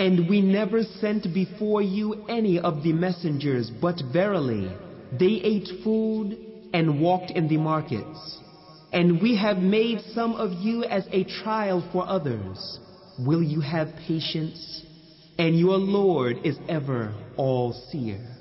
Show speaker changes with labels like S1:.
S1: And we never sent before you any of the messengers, but verily, they ate food and walked in the markets. And we have made some of you as a trial for others. Will you have patience? And your Lord is ever all-seer.